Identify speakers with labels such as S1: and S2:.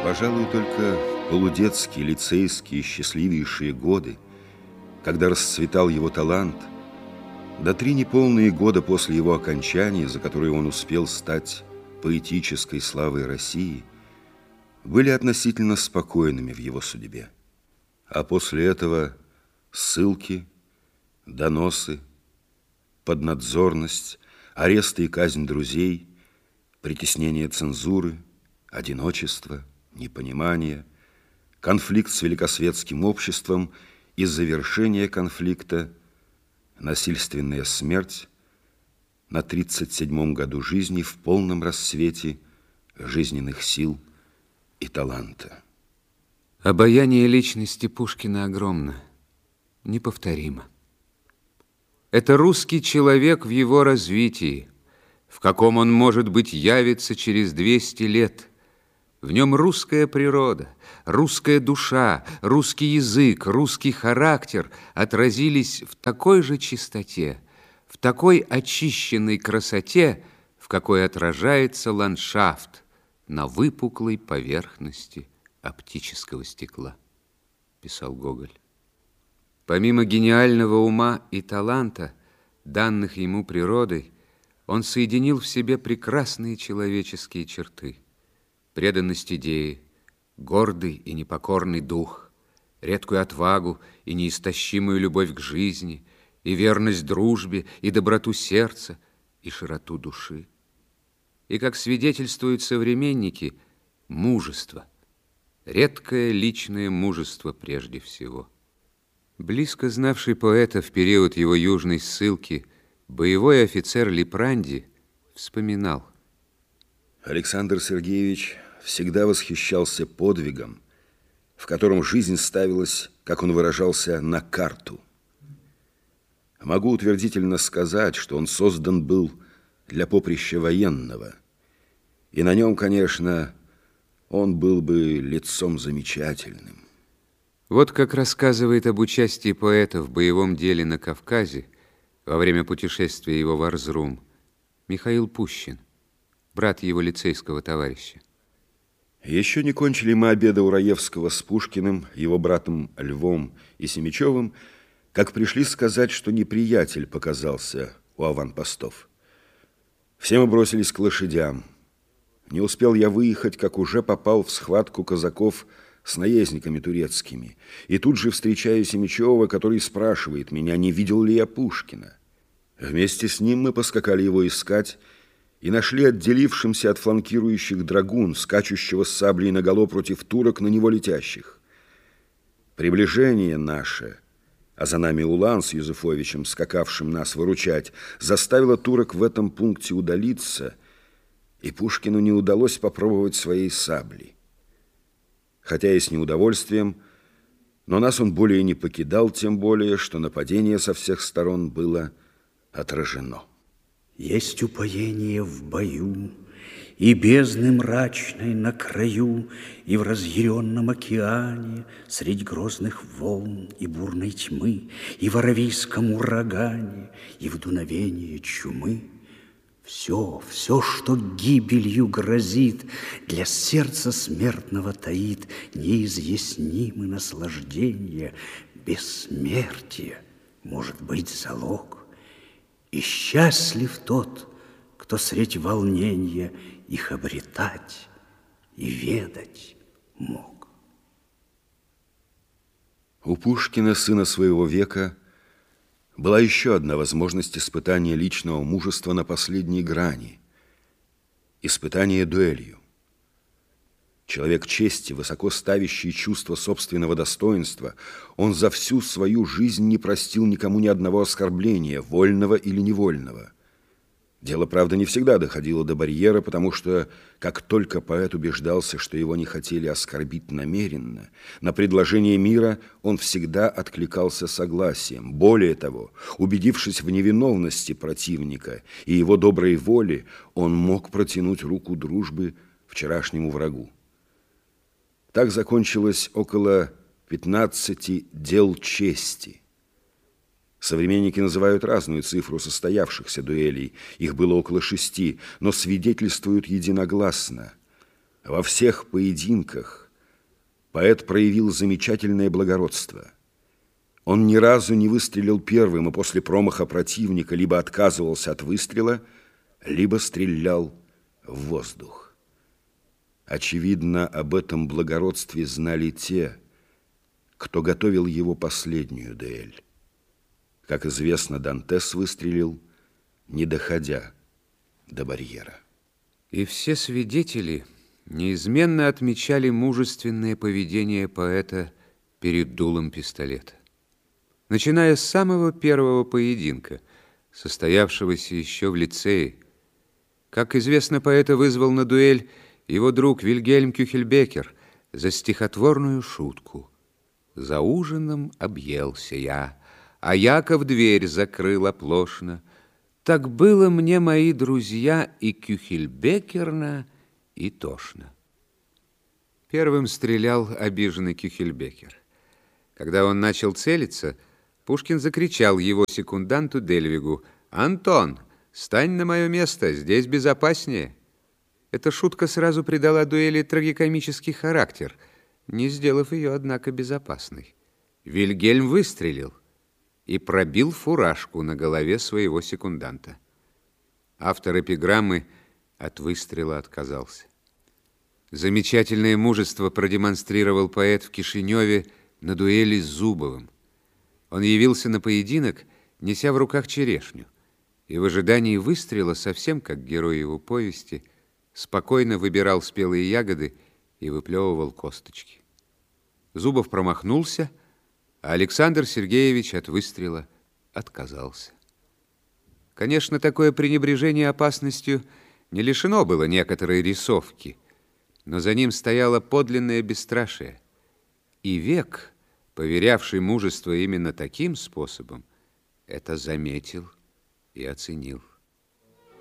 S1: Пожалуй, только полудетские, лицейские, счастливейшие годы, когда расцветал его талант, да 3 неполные года после его окончания, за которые он успел стать поэтической славой России, были относительно спокойными в его судьбе. А после этого ссылки, доносы, поднадзорность, аресты и казнь друзей, притеснение цензуры, одиночество, непонимание, конфликт с великосветским обществом и завершение конфликта, насильственная смерть на 37-м году жизни в полном рассвете жизненных сил и таланта.
S2: Обаяние личности Пушкина огромно, неповторимо. Это русский человек в его развитии, в каком он, может быть, явится через 200 лет. В нем русская природа, русская душа, русский язык, русский характер отразились в такой же чистоте, в такой очищенной красоте, в какой отражается ландшафт на выпуклой поверхности оптического стекла, писал Гоголь. Помимо гениального ума и таланта, данных ему природой, он соединил в себе прекрасные человеческие черты: преданность идее, гордый и непокорный дух, редкую отвагу и неистощимую любовь к жизни, и верность дружбе, и доброту сердца, и широту души. И, как свидетельствуют современники, мужество, редкое личное мужество прежде всего. Близко знавший поэта в период его южной ссылки боевой офицер Липранди вспоминал:
S1: Александр Сергеевич всегда восхищался подвигом, в котором жизнь ставилась, как он выражался, на карту. Могу утвердительно сказать, что он создан был для поприща военного, и на нем, конечно, он был бы лицом замечательным.
S2: Вот как рассказывает об участии поэта в боевом деле на Кавказе во время путешествия его в Арзрум Михаил Пущин, брат его лицейского товарища.
S1: Еще не кончили мы обеда у Раевского с Пушкиным, его братом Львом и Семичевым, как пришли сказать, что неприятель показался у аванпостов. Все мы бросились к лошадям. Не успел я выехать, как уже попал в схватку казаков с наездниками турецкими. И тут же встречаю Семичева, который спрашивает меня, не видел ли я Пушкина. Вместе с ним мы поскакали его искать и нашли отделившимся от фланкирующих драгун, скачущего с саблей наголо против турок на него летящих. Приближение наше, а за нами Улан с Юзефовичем, скакавшим нас выручать, заставило турок в этом пункте удалиться, и Пушкину не удалось попробовать своей сабли. Хотя и с неудовольствием, но нас он более не покидал, тем более, что нападение со всех сторон было отражено.
S3: Есть упоение в бою, и бездны мрачной на краю, и в разъяренном океане, средь грозных волн и бурной тьмы, и в аравийском урагане, и в дуновении чумы. Все, что гибелью грозит, для сердца смертного таит неизъяснимые наслаждения, бессмертие может быть залог. И счастлив тот, кто средь волнения их обретать и ведать мог.
S1: У Пушкина, сына своего века, была еще одна возможность испытания личного мужества на последней грани – испытание дуэлью. Человек чести, высоко ставящий чувство собственного достоинства, он за всю свою жизнь не простил никому ни одного оскорбления, вольного или невольного. Дело, правда, не всегда доходило до барьера, потому что, как только поэт убеждался, что его не хотели оскорбить намеренно, на предложение мира он всегда откликался согласием. Более того, убедившись в невиновности противника и его доброй воле, он мог протянуть руку дружбы вчерашнему врагу. Так закончилось около 15 дел чести. Современники называют разную цифру состоявшихся дуэлей, их было около 6, но свидетельствуют единогласно: Во всех поединках поэт проявил замечательное благородство. Он ни разу не выстрелил первым и после промаха противника либо отказывался от выстрела, либо стрелял в воздух. Очевидно, об этом благородстве знали те, кто готовил его последнюю дуэль. Как известно, Дантес выстрелил, не доходя до барьера.
S2: И все свидетели неизменно отмечали мужественное поведение поэта перед дулом пистолета. Начиная с самого первого поединка, состоявшегося еще в лицее. Как известно, поэта вызвал на дуэль его друг Вильгельм Кюхельбекер за стихотворную шутку. «За ужином объелся я, а Яков дверь закрыл оплошно. Так было мне, мои друзья, и Кюхельбекерно, и тошно». Первым стрелял обиженный Кюхельбекер. Когда он начал целиться, Пушкин закричал его секунданту Дельвигу: «Антон, стань на мое место, здесь безопаснее». Эта шутка сразу придала дуэли трагикомический характер, не сделав ее, однако, безопасной. Вильгельм выстрелил и пробил фуражку на голове своего секунданта. Автор эпиграммы от выстрела отказался. Замечательное мужество продемонстрировал поэт в Кишиневе на дуэли с Зубовым. Он явился на поединок, неся в руках черешню, и в ожидании выстрела, совсем как герой его повести, спокойно выбирал спелые ягоды и выплевывал косточки. Зубов промахнулся, а Александр Сергеевич от выстрела отказался. Конечно, такое пренебрежение опасностью не лишено было некоторой рисовки, но за ним стояло подлинное бесстрашие. И век, поверявший мужество именно таким способом, это заметил и оценил.